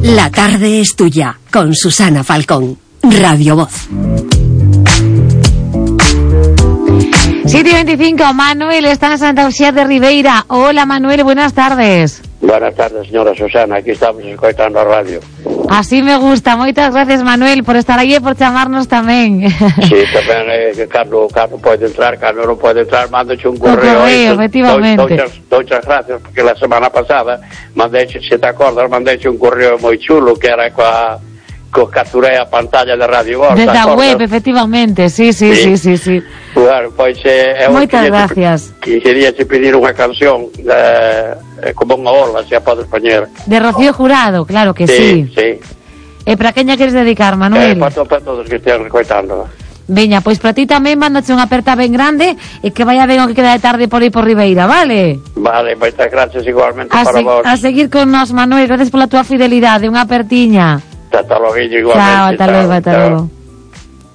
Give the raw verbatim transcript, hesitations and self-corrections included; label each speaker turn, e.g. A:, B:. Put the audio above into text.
A: La tarde es tuya, con Susana Falcón, Radio Voz.
B: siete y veinticinco, Manuel está en Santa Uxía de Ribeira. Hola Manuel, buenas tardes.
C: Buenas tardes, señora Susana, aquí estamos escoitando a radio.
B: Así me gusta, moitas gracias Manuel por estar aí e por chamarnos tamén.
C: Sí, tamén é que cando, cando pode entrar, cando non pode entrar, mándoche un correo.
B: O correo, efectivamente.
C: Doitas gracias, porque la semana pasada mandeiche, se te acordas, mandeiche un correo moi chulo que era coa, co capturei a pantalla de Radio Voz.
B: Desde a web, efectivamente, sí, sí, sí, sí, sí.
C: Claro, pois é...
B: Moitas gracias.
C: Quería te pedir unha canción de, como unha orla, se a podes poñer.
B: De Rocío Jurado, claro que sí.
C: Sí, sí.
B: E para queña queres dedicar, Manuel?
C: Eh, para, para todos que estean recoitando.
B: Veña, pois para ti tamén mándoche unha aperta ben grande e que vaya ben o que queda de tarde por aí por Ribeira, vale?
C: Vale, moitas gracias igualmente
B: a
C: para
B: se,
C: vos.
B: A seguir con nos, Manuel, gracias pola túa fidelidade, unha apertiña.
C: Hasta logo, igualmente.
B: Chao, hasta logo, hasta logo.